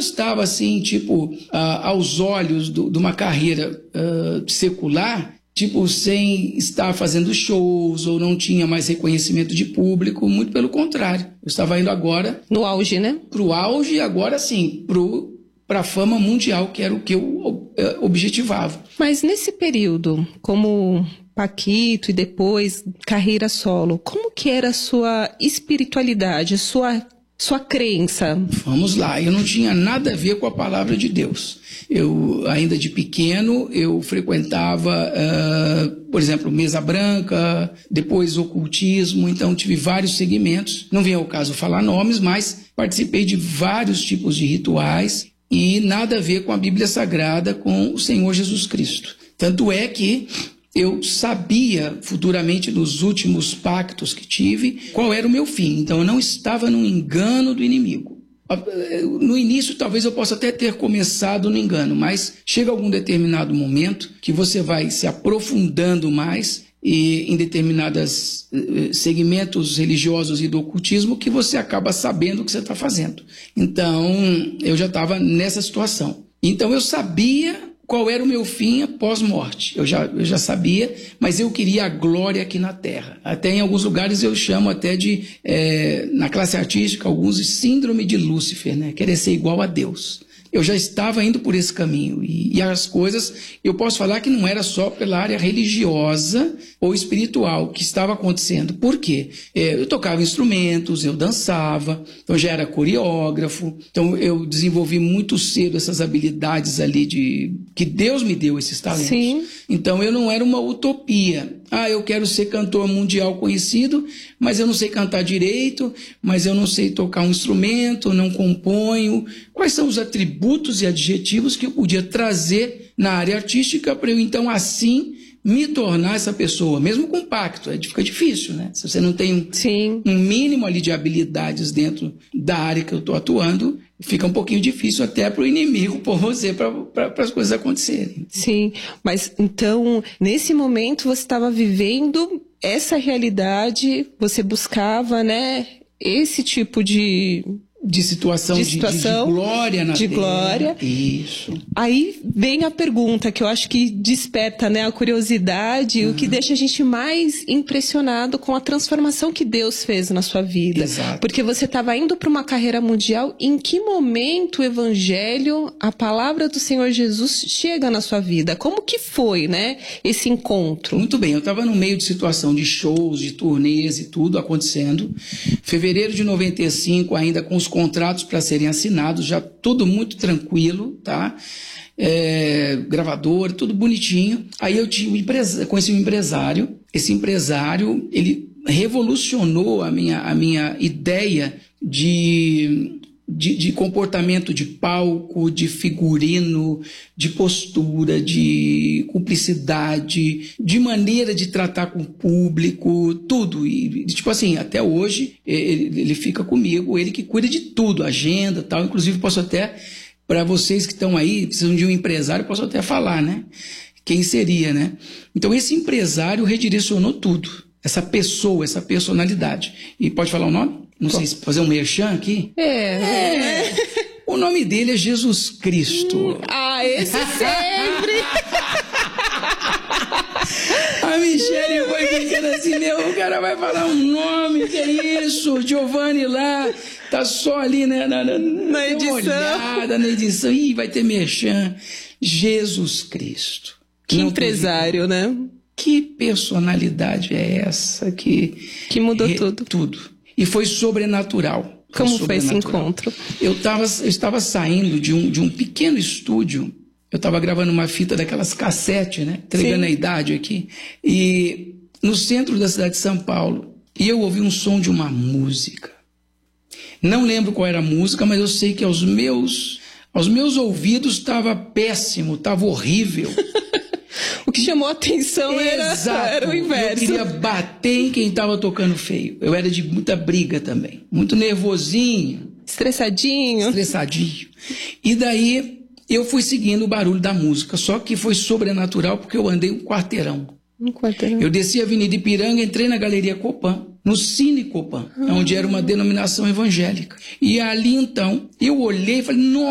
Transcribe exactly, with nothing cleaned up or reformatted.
estava assim, tipo, ah, aos olhos do, de uma carreira ah, secular, tipo, sem estar fazendo shows ou não tinha mais reconhecimento de público, muito pelo contrário. Eu estava indo agora... No auge, né? Pro auge e agora sim, pro, pra fama mundial, que era o que eu eh, objetivava. Mas nesse período, como Paquito e depois carreira solo, como que era a sua espiritualidade, sua, sua crença? Vamos lá, eu não tinha nada a ver com a palavra de Deus. Eu, ainda de pequeno, eu frequentava, uh, por exemplo, mesa branca, depois ocultismo, então tive vários segmentos. Não vem ao caso falar nomes, mas participei de vários tipos de rituais e nada a ver com a Bíblia Sagrada, com o Senhor Jesus Cristo. Tanto é que eu sabia futuramente nos últimos pactos que tive qual era o meu fim. Então eu não estava no engano do inimigo. No início talvez eu possa até ter começado no engano, mas chega algum determinado momento que você vai se aprofundando mais e em determinados segmentos religiosos e do ocultismo que você acaba sabendo o que você está fazendo. Então eu já estava nessa situação. Então eu sabia qual era o meu fim pós-morte. Eu já, eu já sabia, mas eu queria a glória aqui na Terra. Até em alguns lugares eu chamo até de, é, na classe artística, alguns de síndrome de Lúcifer, né? Querer ser igual a Deus. Eu já estava indo por esse caminho. E, e as coisas, eu posso falar que não era só pela área religiosa ou espiritual que estava acontecendo. Por quê? É, eu tocava instrumentos, eu dançava, então já era coreógrafo. Então eu desenvolvi muito cedo essas habilidades ali de que Deus me deu esses talentos. Sim. Então eu não era uma utopia. Ah, eu quero ser cantor mundial conhecido, mas eu não sei cantar direito, mas eu não sei tocar um instrumento, não componho. Quais são os atributos e adjetivos que eu podia trazer na área artística para eu, então, assim, me tornar essa pessoa? Mesmo com pacto, é, fica difícil, né? Se você não tem um, Sim. um mínimo ali de habilidades dentro da área que eu estou atuando, fica um pouquinho difícil até para o inimigo pôr você para as coisas acontecerem. Sim, mas então, nesse momento você estava vivendo essa realidade, você buscava, né, esse tipo de... De situação de, de, situação, de, de glória na de terra. glória. Isso. Aí vem a pergunta que eu acho que desperta, né, a curiosidade, uhum. o que deixa a gente mais impressionado com a transformação que Deus fez na sua vida. Exato. Porque você estava indo para uma carreira mundial, em que momento o evangelho, a palavra do Senhor Jesus chega na sua vida? Como que foi, né, esse encontro? Muito bem, eu estava no meio de situação de shows, de turnês e tudo acontecendo. Fevereiro de noventa e cinco, ainda com os contratos para serem assinados, já tudo muito tranquilo, tá? É, gravador, tudo bonitinho. Aí eu tinha um empresa, conheci um empresário. Esse empresário, ele revolucionou a minha, a minha ideia de... De, de comportamento de palco, de figurino, de postura, de cumplicidade, de maneira de tratar com o público, tudo. E, tipo assim, até hoje ele, ele fica comigo, ele que cuida de tudo, agenda e tal. Inclusive, posso até, para vocês que estão aí, precisam de um empresário, posso até falar, né? Quem seria, né? Então, esse empresário redirecionou tudo. Essa pessoa, essa personalidade. E pode falar o nome? Não sei se fazer um merchan aqui. É. é. O nome dele é Jesus Cristo. Hum, ah, esse sempre. A Michele foi pensando assim, meu, o cara vai falar um nome, que é isso? Giovanni lá, tá só ali, né, na, na, na edição. Uma olhada na edição. Ih, vai ter merchan. Jesus Cristo. Que Não empresário, né? Que personalidade é essa que... Que mudou re, tudo. Tudo. E foi sobrenatural. Como foi, foi sobrenatural. esse encontro? Eu, tava, eu estava saindo de um, de um pequeno estúdio. Eu estava gravando uma fita daquelas cassete, né? Entregando a idade aqui. E no centro da cidade de São Paulo. E eu ouvi um som de uma música. Não lembro qual era a música, mas eu sei que aos meus, aos meus ouvidos estava péssimo, estava horrível. O que chamou a atenção era, era o inverso. Eu queria bater em quem estava tocando feio. Eu era de muita briga também. Muito nervosinho. Estressadinho. Estressadinho. E daí eu fui seguindo o barulho da música. Só que foi sobrenatural porque eu andei um quarteirão. Um quarteirão. Eu desci a Avenida Ipiranga, entrei na Galeria Copan, no Cine Copan, ah. onde era uma denominação evangélica. E ali então, eu olhei e falei, nossa.